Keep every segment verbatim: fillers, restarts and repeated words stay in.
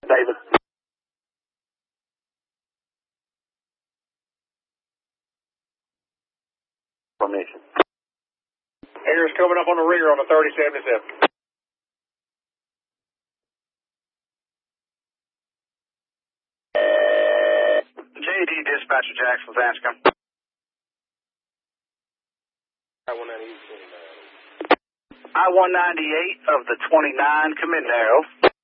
David. Formation. Air's coming up on the rear on the thirty seventy-seven. J D Dispatcher Jackson's Anscombe. I one ninety-eight twenty-nine. I one ninety-eight of the twenty-nine, come in narrow.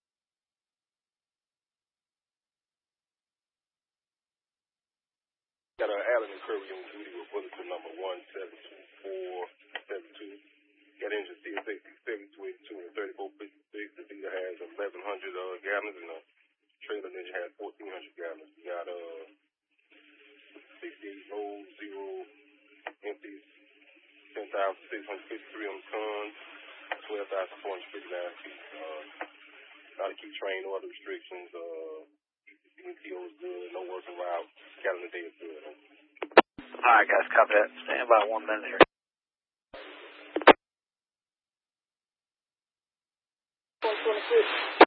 Got an Allen and Curry on duty with bulletin number one seven two four seven two. Got engine C S sixty-six, two eighty-two, and thirty-four fifty-six. The Vita has eleven hundred uh, gallons, and the trailer engine has fourteen hundred gallons. We got uh, sixty-eight low, zero empties, ten thousand six hundred fifty-three on tons, twelve thousand four hundred fifty-nine feet. Uh, not a key train, no other restrictions. Uh, E T O is good, no working route. Calendar day is good. All right, guys, copy that. Stand by one minute here. one twenty-six.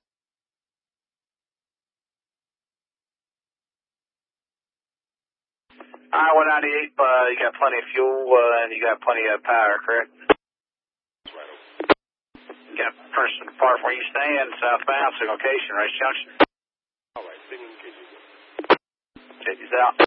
I one ninety-eight, uh, you got plenty of fuel, uh, and you got plenty of power, correct? Right over. You got a person apart from where you stand, southbound, so location, Race Junction. All right, signal in case you go. Check these out.